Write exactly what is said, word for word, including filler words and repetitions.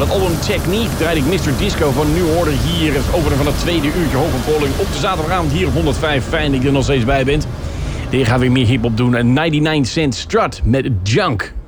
het album Technique draaide ik mister Disco van New Order hier. Het openen van het tweede uurtje Hoge Polling op de zaterdagavond hier op honderdvijf. Fijn dat je er nog steeds bij bent. Dit gaat weer meer hiphop doen. Een negenennegentig cent Strut met Junk.